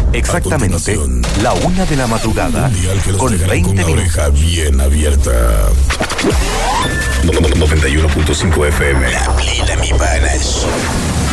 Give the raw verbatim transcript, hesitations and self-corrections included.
Exactamente la una de la madrugada con veinte con la minutos. oreja bien abierta. noventa y uno punto cinco F M. La plena, mi pana.